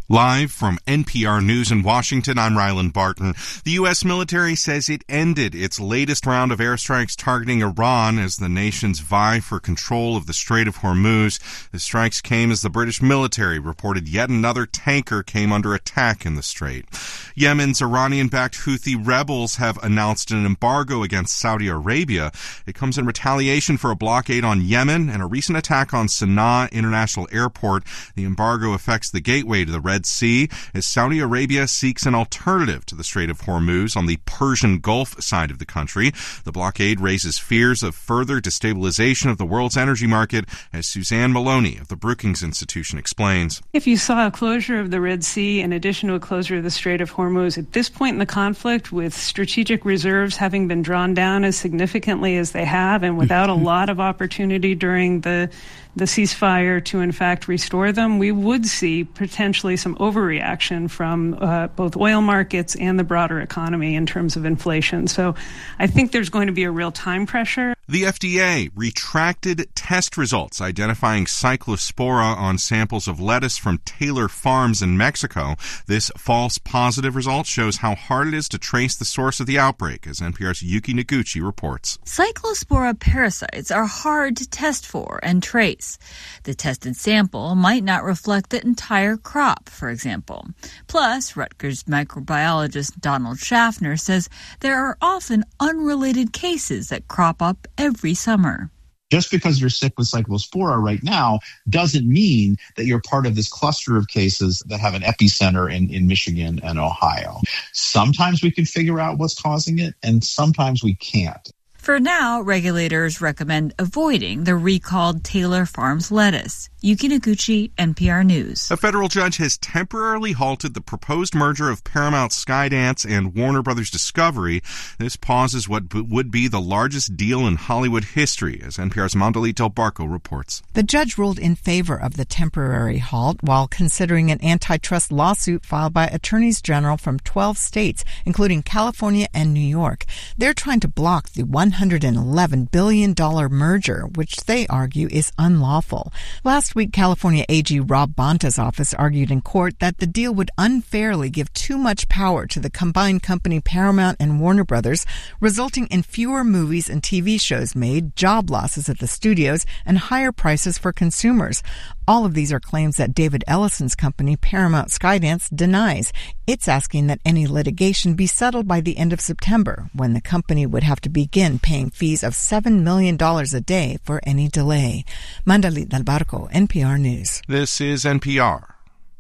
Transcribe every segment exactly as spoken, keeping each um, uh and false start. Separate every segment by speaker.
Speaker 1: Live from N P R News in Washington, I'm Ryland Barton. The U S military says it ended its latest round of airstrikes targeting Iran as the nations vie for control of the Strait of Hormuz. The strikes came as the British military reported yet another tanker came under attack in the strait. Yemen's Iranian-backed Houthi rebels have announced an embargo against Saudi Arabia. It comes in retaliation for a blockade on Yemen and a recent attack on Sana'a International Airport. The embargo affects the gateway to the Red Sea as Saudi Arabia seeks an alternative to the Strait of Hormuz on the Persian Gulf side of the country. The blockade raises fears of further destabilization of the world's energy market, as Suzanne Maloney of the Brookings Institution explains.
Speaker 2: If you saw a closure of the Red Sea in addition to a closure of the Strait of Hormuz, at this point in the conflict, with strategic reserves having been drawn down as significantly as they have and without a lot of opportunity during the the ceasefire to, in fact, restore them, we would see potentially some overreaction from uh, both oil markets and the broader economy in terms of inflation. So I think there's going to be a real time pressure.
Speaker 1: The F D A retracted test results identifying Cyclospora on samples of lettuce from Taylor Farms in Mexico. This false positive result shows how hard it is to trace the source of the outbreak, as N P R's Yuki Noguchi reports.
Speaker 3: Cyclospora parasites are hard to test for and trace. The tested sample might not reflect the entire crop, for example. Plus, Rutgers microbiologist Donald Schaffner says there are often unrelated cases that crop up every summer.
Speaker 4: Just because you're sick with Cyclospora right now doesn't mean that you're part of this cluster of cases that have an epicenter in, in Michigan and Ohio. Sometimes we can figure out what's causing it, and sometimes we can't.
Speaker 3: For now, regulators recommend avoiding the recalled Taylor Farms lettuce. Yuki Noguchi, N P R News.
Speaker 1: A federal judge has temporarily halted the proposed merger of Paramount Skydance and Warner Brothers Discovery. This pauses what would be the largest deal in Hollywood history, as N P R's Mandalit Del Barco reports.
Speaker 5: The judge ruled in favor of the temporary halt while considering an antitrust lawsuit filed by attorneys general from twelve states, including California and New York. They're trying to block the one hundred eleven billion dollars merger, which they argue is unlawful. Last week, California A G Rob Bonta's office argued in court that the deal would unfairly give too much power to the combined company Paramount and Warner Brothers, resulting in fewer movies and T V shows made, job losses at the studios, and higher prices for consumers. All of these are claims that David Ellison's company, Paramount Skydance, denies. It's asking that any litigation be settled by the end of September, when the company would have to begin paying fees of seven million dollars a day for any delay. Mandalit Del Barco, N P R News.
Speaker 1: This is N P R.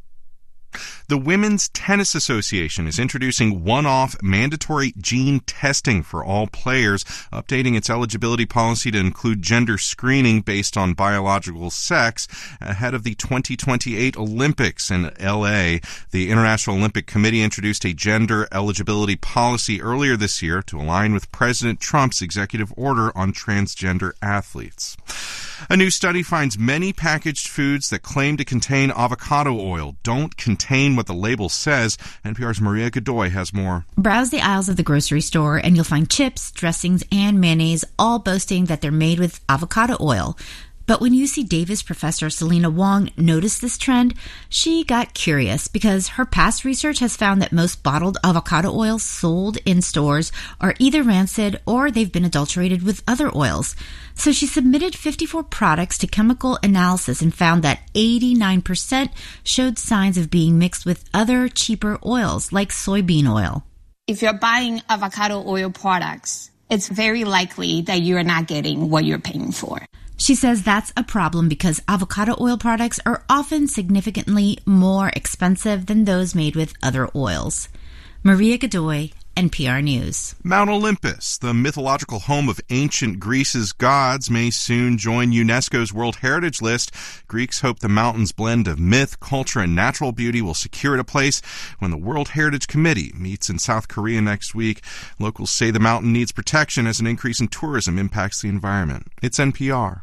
Speaker 1: The Women's Tennis Association is introducing one-off mandatory gene testing for all players, updating its eligibility policy to include gender screening based on biological sex ahead of the twenty twenty-eight Olympics in L A. The International Olympic Committee introduced a gender eligibility policy earlier this year to align with President Trump's executive order on transgender athletes. A new study finds many packaged foods that claim to contain avocado oil don't contain what the label says. N P R's Maria Godoy has more.
Speaker 6: Browse the aisles of the grocery store and you'll find chips, dressings, and mayonnaise all boasting that they're made with avocado oil. But when U C Davis professor Selena Wong noticed this trend, she got curious because her past research has found that most bottled avocado oils sold in stores are either rancid or they've been adulterated with other oils. So she submitted fifty-four products to chemical analysis and found that eighty-nine percent showed signs of being mixed with other cheaper oils like soybean oil.
Speaker 7: If you're buying avocado oil products, it's very likely that you're not getting what you're paying for.
Speaker 6: She says that's a problem because avocado oil products are often significantly more expensive than those made with other oils. Maria Godoy, N P R News.
Speaker 1: Mount Olympus, the mythological home of ancient Greece's gods, may soon join UNESCO's World Heritage List. Greeks hope the mountain's blend of myth, culture, and natural beauty will secure it a place when the World Heritage Committee meets in South Korea next week. Locals say the mountain needs protection as an increase in tourism impacts the environment. It's N P R.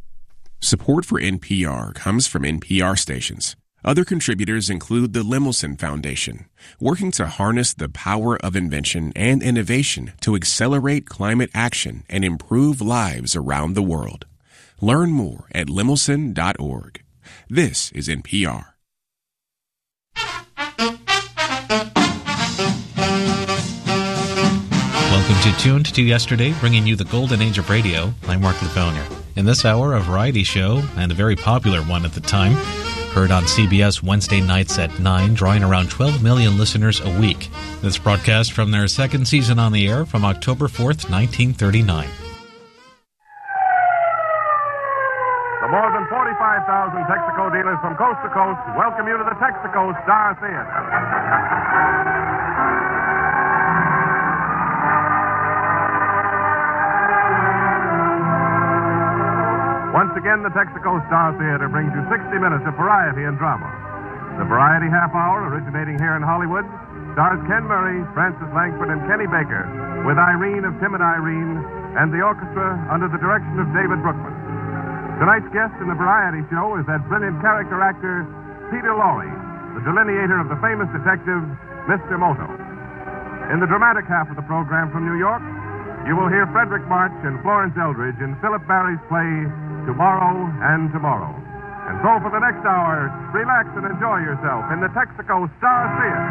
Speaker 8: Support for N P R comes from N P R stations. Other contributors include the Lemelson Foundation, working to harness the power of invention and innovation to accelerate climate action and improve lives around the world. Learn more at lemelson dot org. This is N P R.
Speaker 9: Welcome to Tuned to Yesterday, bringing you the golden age of radio. I'm Mark Livonia. In this hour, a variety show, and a very popular one at the time, heard on C B S Wednesday nights at nine, drawing around twelve million listeners a week. This broadcast from their second season on the air from October fourth, nineteen thirty-nine.
Speaker 10: The more than forty-five thousand Texaco dealers from coast to coast welcome you to the Texaco Star Theater. Once again, the Texaco Star Theater brings you sixty minutes of variety and drama. The Variety Half Hour, originating here in Hollywood, stars Ken Murray, Francis Langford, and Kenny Baker, with Irene of Timid Irene, and the orchestra under the direction of David Brookman. Tonight's guest in the variety show is that brilliant character actor, Peter Lorre, the delineator of the famous detective, Mister Moto. In the dramatic half of the program from New York, you will hear Frederick March and Florence Eldridge in Philip Barry's play, Tomorrow and Tomorrow. And so for the next hour, relax and enjoy yourself in the Texaco Star Theater.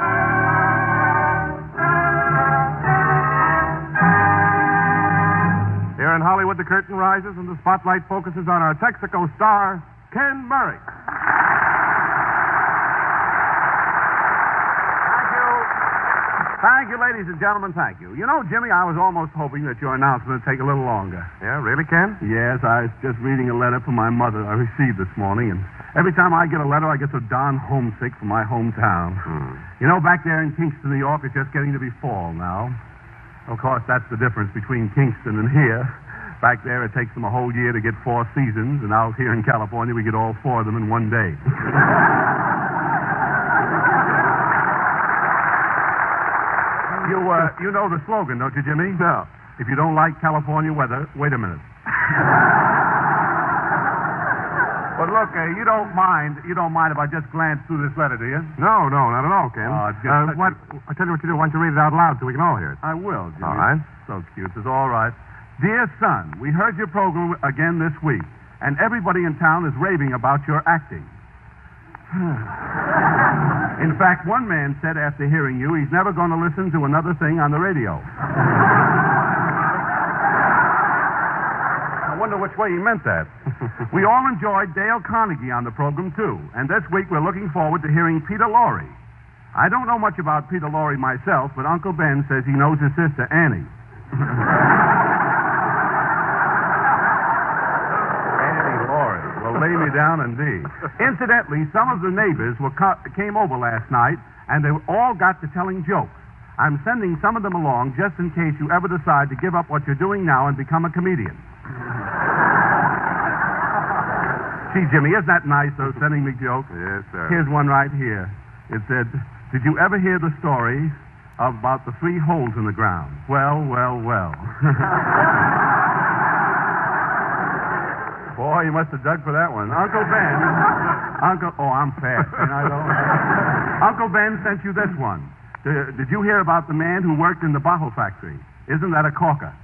Speaker 10: Here in Hollywood, the curtain rises and the spotlight focuses on our Texaco star, Ken Murray.
Speaker 11: Thank you, ladies and gentlemen, thank you. You know, Jimmy, I was almost hoping that your announcement would take a little longer.
Speaker 10: Yeah, really, Ken?
Speaker 11: Yes, I was just reading a letter from my mother I received this morning, and every time I get a letter, I get so darn homesick for my hometown.
Speaker 10: Hmm.
Speaker 11: You know, back there in Kingston, New York, it's just getting to be fall now. Of course, that's the difference between Kingston and here. Back there, it takes them a whole year to get four seasons, and out here in California, we get all four of them in one day. You, uh, you know the slogan, don't you, Jimmy?
Speaker 10: No.
Speaker 11: If you don't like California weather, wait a minute. But look, uh, you don't mind, you don't mind if I just glance through this letter, do you?
Speaker 10: No, no, not at all, Ken.
Speaker 11: Oh, it's just
Speaker 10: uh,
Speaker 11: such
Speaker 10: what,
Speaker 11: a-
Speaker 10: I'll tell you what you do. Why don't you read it out loud so we can all hear it?
Speaker 11: I will, Jimmy.
Speaker 10: All right.
Speaker 11: So cute. It's all right. Dear son, we heard your program again this week, and everybody in town is raving about your acting. In fact, one man said after hearing you, he's never going to listen to another thing on the radio. I wonder which way he meant that. We all enjoyed Dale Carnegie on the program, too, and this week we're looking forward to hearing Peter Lorre. I don't know much about Peter Lorre myself, but Uncle Ben says he knows his sister, Annie. Well, lay me down indeed. Incidentally, some of the neighbors were co- came over last night, and they all got to telling jokes. I'm sending some of them along just in case you ever decide to give up what you're doing now and become a comedian. Gee, Jimmy, isn't that nice, though, sending me jokes?
Speaker 10: Yes, sir.
Speaker 11: Here's one right here. It said, did you ever hear the story about the three holes in the ground? Well, well, well. Boy, you must have dug for that one. Uncle Ben. Uncle, oh, I'm fast. Can I go? Uncle Ben sent you this one. Did, did you hear about the man who worked in the bottle factory? Isn't that a corker?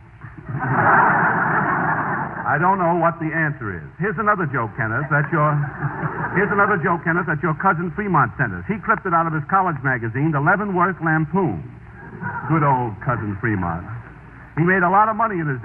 Speaker 11: I don't know what the answer is. Here's another joke, Kenneth, that your... Here's another joke, Kenneth, that your cousin Fremont sent us. He clipped it out of his college magazine, the Leavenworth Lampoon. Good old cousin Fremont. He made a lot of money in his